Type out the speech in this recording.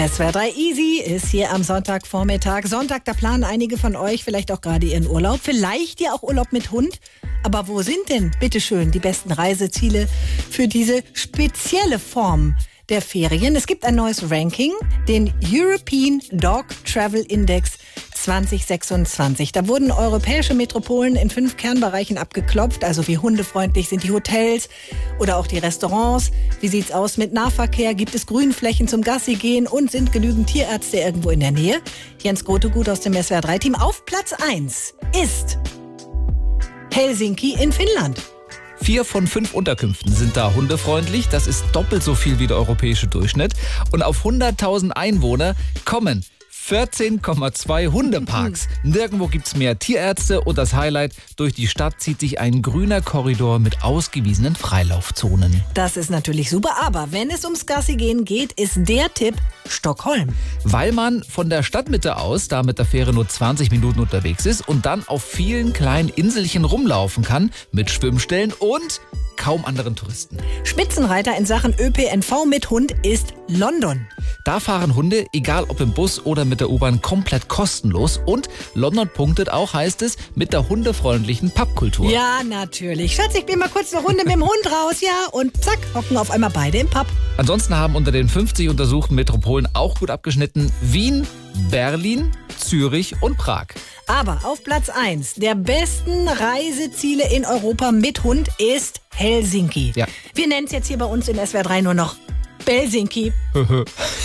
SWR 3 Easy ist hier am Sonntagvormittag. Sonntag, da planen einige von euch vielleicht auch gerade ihren Urlaub. Vielleicht ja auch Urlaub mit Hund. Aber wo sind denn, bitteschön, die besten Reiseziele für diese spezielle Form der Ferien? Es gibt ein neues Ranking, den European Dog Travel Index 2026. Da wurden europäische Metropolen in 5 Kernbereichen abgeklopft. Also wie hundefreundlich sind die Hotels oder auch die Restaurants? Wie sieht's aus mit Nahverkehr? Gibt es Grünflächen zum Gassi gehen? Und sind genügend Tierärzte irgendwo in der Nähe? Jens Grotegut aus dem SWR 3 Team. Auf Platz 1 ist Helsinki in Finnland. 4 von 5 Unterkünften sind da hundefreundlich. Das ist doppelt so viel wie der europäische Durchschnitt. Und auf 100.000 Einwohner kommen 14,2 Hundeparks. Nirgendwo gibt's mehr Tierärzte und das Highlight, durch die Stadt zieht sich ein grüner Korridor mit ausgewiesenen Freilaufzonen. Das ist natürlich super, aber wenn es ums Gassi gehen geht, ist der Tipp Stockholm. Weil man von der Stadtmitte aus da mit der Fähre nur 20 Minuten unterwegs ist und dann auf vielen kleinen Inselchen rumlaufen kann mit Schwimmstellen und kaum anderen Touristen. Spitzenreiter in Sachen ÖPNV mit Hund ist London. Da fahren Hunde, egal ob im Bus oder mit der U-Bahn, komplett kostenlos. Und London punktet auch, heißt es, mit der hundefreundlichen Pubkultur. Ja, natürlich. Schatz, ich bin mal kurz eine Runde mit dem Hund raus, ja? Und zack, hocken auf einmal beide im Pub. Ansonsten haben unter den 50 untersuchten Metropolen auch gut abgeschnitten Wien, Berlin, Zürich und Prag. Aber auf Platz 1 der besten Reiseziele in Europa mit Hund ist Helsinki. Ja. Wir nennen es jetzt hier bei uns in SWR 3 nur noch Belsinki.